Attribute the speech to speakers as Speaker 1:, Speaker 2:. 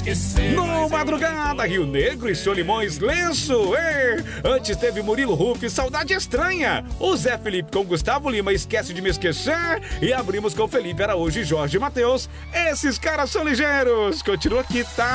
Speaker 1: esquecer.
Speaker 2: No Madrugada, Rio Negro e Solimões Lenço. Antes teve Murilo Ruff, Saudade Estranha. O Zé Felipe com Gustavo Lima, Esquece de Me Esquecer. E abrimos com Felipe Araújo e Jorge Mateus. Esses caras são ligeiros. Continua aqui, tá?